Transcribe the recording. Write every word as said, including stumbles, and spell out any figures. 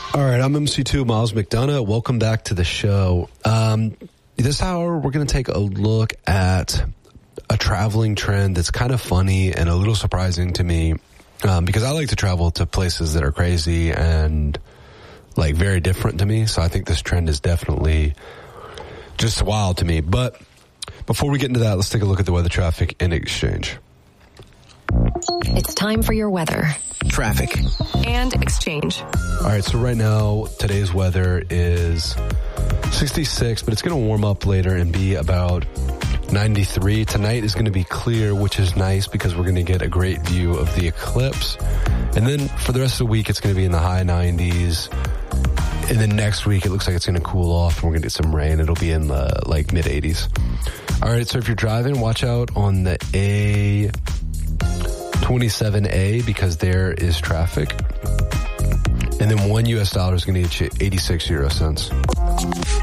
All right, I'm M C two, Miles McDonough. Welcome back to the show. Um, this hour, we're going to take a look at a traveling trend that's kind of funny and a little surprising to me, um, because I like to travel to places that are crazy and like very different to me. So I think this trend is definitely just wild to me. But before we get into that, let's take a look at the weather, traffic, and exchange. It's time for your weather, traffic, and exchange. All right, so right now, today's weather is sixty-six, but it's going to warm up later and be about ninety-three. Tonight is going to be clear, which is nice because we're going to get a great view of the eclipse. And then for the rest of the week, it's going to be in the high nineties. And then next week, it looks like it's going to cool off and we're going to get some rain. It'll be in the like mid eighties. All right, so if you're driving, watch out on the A twenty-seven A because there is traffic. And then one U S dollar is going to get you eighty-six euro cents.